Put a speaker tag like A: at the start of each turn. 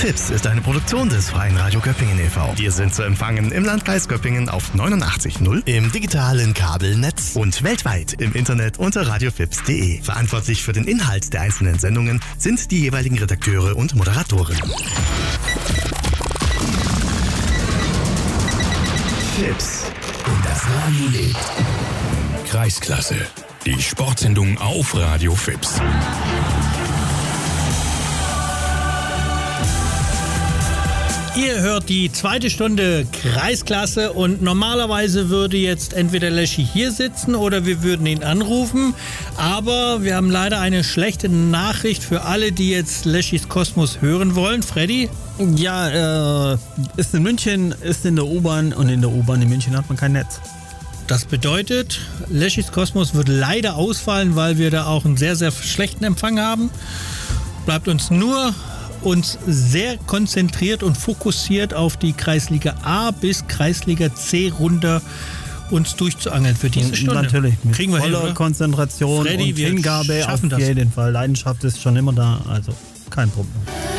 A: FIPS ist eine Produktion des Freien Radio Göppingen e.V. Wir sind zu empfangen im Landkreis Göppingen auf 89.0, im digitalen Kabelnetz und weltweit im Internet unter radiofips.de. Verantwortlich für den Inhalt der einzelnen Sendungen sind die jeweiligen Redakteure und Moderatoren. FIPS. Und das Radio lebt.
B: Kreisklasse. Die Sportsendung auf Radio FIPS.
C: Ihr hört die zweite Stunde Kreisklasse und normalerweise würde jetzt entweder Leschi hier sitzen oder wir würden ihn anrufen, aber wir haben leider eine schlechte Nachricht für alle, die jetzt Leschis Kosmos hören wollen. Freddy?
D: Ja, ist in München, ist in der U-Bahn und in der U-Bahn in München hat man kein Netz.
C: Das bedeutet, Leschis Kosmos wird leider ausfallen, weil wir da auch einen sehr, sehr schlechten Empfang haben. Bleibt uns nur sehr konzentriert und fokussiert auf die Kreisliga A bis Kreisliga C runter uns durchzuangeln für diese Stunde.
D: Natürlich, mit
C: kriegen wir
D: voller
C: hin,
D: Konzentration
C: Freddy,
D: und
C: wir
D: Hingabe auf
C: schaffen das.
D: jeden Fall. Leidenschaft ist schon immer da, also kein Problem.